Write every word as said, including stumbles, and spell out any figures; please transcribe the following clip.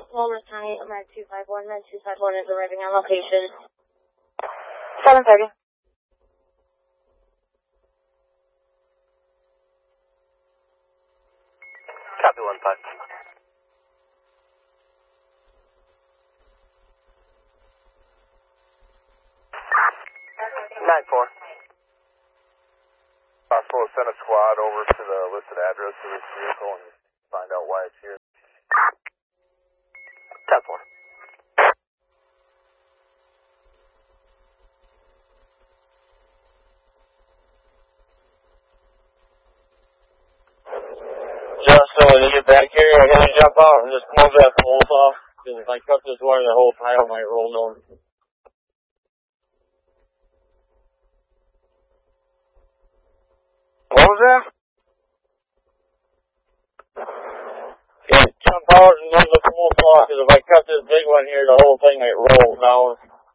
Walnut County, Med two five one. Med two five one is arriving on location. seven thirty. Copy one five. nine four. Possible to send a squad over to the listed address of this vehicle and find out why it's here. ten four. Justin, when you get back here, I'm going to jump out and just close that hose off, because if I cut this wire, the whole tile might roll down. What was that? Yeah, jump out and close the hose off, because if I cut this big one here, the whole thing might roll down.